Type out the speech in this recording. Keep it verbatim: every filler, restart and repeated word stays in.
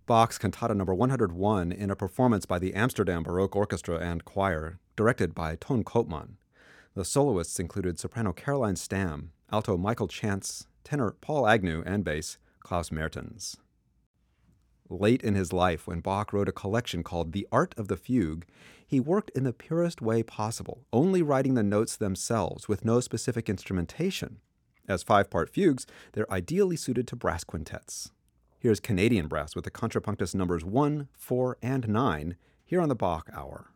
Bach's Cantata number one hundred one in a performance by the Amsterdam Baroque Orchestra and Choir, directed by Ton Koopman. The soloists included soprano Caroline Stamm, alto Michael Chance, tenor Paul Agnew, and bass Klaus Mertens. Late in his life, when Bach wrote a collection called The Art of the Fugue, he worked in the purest way possible, only writing the notes themselves with no specific instrumentation. As five-part fugues, they're ideally suited to brass quintets. Here's Canadian brass with the contrapunctus numbers one, four, and nine here on the Bach Hour.